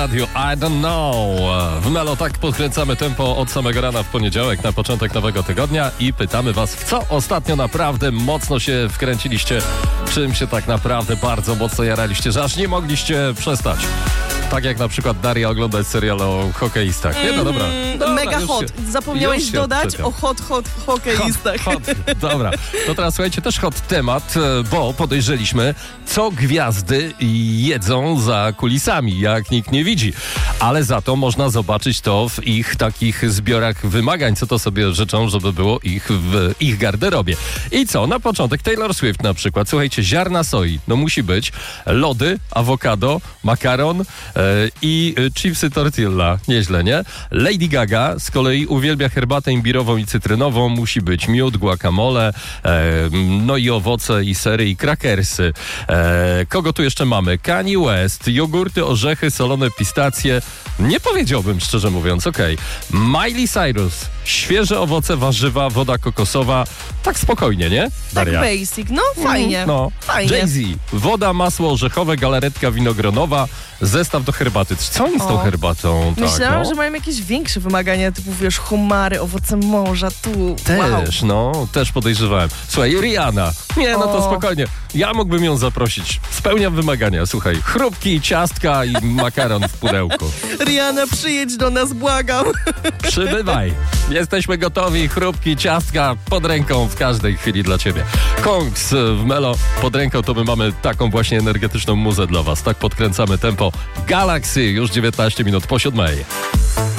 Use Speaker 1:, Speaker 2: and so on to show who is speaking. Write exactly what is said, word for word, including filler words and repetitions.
Speaker 1: Radio I don't know. W Melo tak podkręcamy tempo od samego rana w poniedziałek na początek nowego tygodnia i pytamy was, w co ostatnio naprawdę mocno się wkręciliście, czym się tak naprawdę bardzo mocno jaraliście, że aż nie mogliście przestać. Tak jak na przykład Daria oglądać serial o hokeistach. Nie, no dobra. dobra
Speaker 2: Mega
Speaker 1: już
Speaker 2: hot.
Speaker 1: się-
Speaker 2: Zapomniałeś
Speaker 1: już się
Speaker 2: dodać
Speaker 1: odczepiam.
Speaker 2: o hot, hot hokeistach.
Speaker 1: Hot, hot. Dobra, to teraz słuchajcie, też hot temat, e, bo podejrzeliśmy, co gwiazdy jedzą za kulisami, jak nikt nie widzi. Ale za to można zobaczyć to w ich takich zbiorach wymagań, co to sobie życzą, żeby było ich w ich garderobie. I co? Na początek Taylor Swift na przykład. Słuchajcie, ziarna soi, no musi być, lody, awokado, makaron e, i e, chipsy tortilla. Nieźle, nie? Lady Gaga z kolei uwielbia herbatę imbirową i cytrynową, musi być miód, guacamole, e, no i owoce, i sery, i krakersy. E, kogo tu jeszcze mamy? Kanye West, jogurty, orzechy, solone pistacje. Nie powiedziałbym, szczerze mówiąc, okej. Miley Cyrus, świeże owoce, warzywa, woda kokosowa. Tak spokojnie, nie?
Speaker 2: Tak
Speaker 1: Daria?
Speaker 2: basic, no fajnie.
Speaker 1: No.
Speaker 2: Fajnie.
Speaker 1: Jay-Z, woda, masło orzechowe, galaretka winogronowa, zestaw do herbaty. Co oni z tą
Speaker 2: O.
Speaker 1: herbatą? Tak,
Speaker 2: Myślałam,
Speaker 1: no.
Speaker 2: że mają jakieś większe wymagania, typu wiesz, homary, owoce morza, tu. Wow.
Speaker 1: Też, no, też podejrzewałem. Słuchaj, Rihanna. Nie, no to
Speaker 2: O.
Speaker 1: spokojnie. Ja mógłbym ją zaprosić. Spełniam wymagania. Słuchaj, chrupki, ciastka i makaron w pudełku.
Speaker 2: Rihanna, przyjedź do nas, błagam.
Speaker 1: Przybywaj. Jesteśmy gotowi. Chrupki, ciastka pod ręką w każdej chwili dla ciebie. Kongs w Melo pod ręką, to my mamy taką właśnie energetyczną muzę dla was. Tak podkręcamy tempo. Galaxy już dziewiętnaście minut po siódmej.